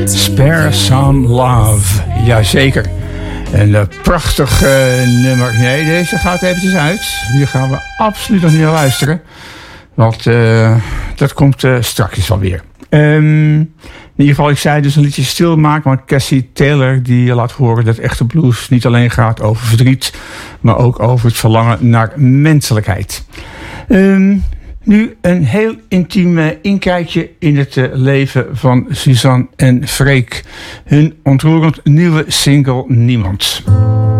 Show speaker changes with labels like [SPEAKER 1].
[SPEAKER 1] Spare Some Love, jazeker. Een prachtig nummer. Nee, deze gaat eventjes uit. Hier gaan we absoluut nog niet naar luisteren. Want dat komt straks alweer. In ieder geval, ik zei dus een liedje stilmaken. Want Cassie Taylor die laat horen dat echte blues niet alleen gaat over verdriet. Maar ook over het verlangen naar menselijkheid. Nu een heel intiem inkijkje in het leven van Suzanne en Freek. Hun ontroerend nieuwe single Niemand.